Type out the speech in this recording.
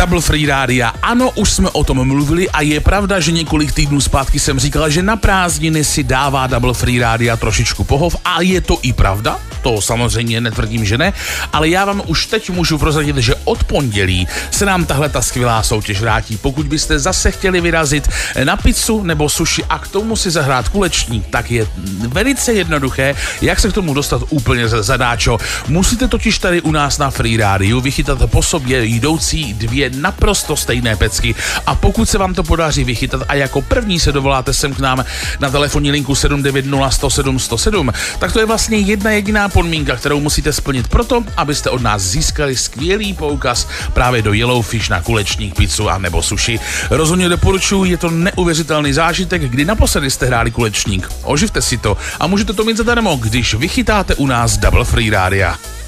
Double Free Rádia. Ano, už jsme o tom mluvili a je pravda, že několik týdnů zpátky jsem říkal, že na prázdniny si dává Double Free Rádia trošičku pohov a je to i pravda. To samozřejmě netvrdím, že ne, ale já vám už teď můžu prozradit, že od pondělí se nám tahle ta skvělá soutěž vrátí. Pokud byste zase chtěli vyrazit na pizzu nebo sushi a k tomu si zahrát kulečník, tak je velice jednoduché, jak se k tomu dostat úplně zadáčo. Musíte totiž tady u nás na Free Rádiu vychytat po sobě jdoucí dvě naprosto stejné pecky a pokud se vám to podaří vychytat a jako první se dovoláte sem k nám na telefonní linku 790 107 107, tak to je vlastně jedna jediná podmínka, kterou musíte splnit proto, abyste od nás získali skvělý poukaz právě do Yellowfish na kulečník, pizzu a nebo sushi. Rozhodně doporučuji, je to neuvěřitelný zážitek, kdy naposledy jste hráli kulečník. Oživte si to a můžete to mít zadarmo, když vychytáte u nás Double Free Rádia.